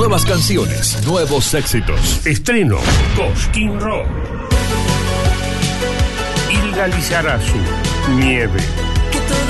Nuevas canciones, nuevos éxitos. Estreno, Cosquín Rock. Ilga Lizarazu, Nieve.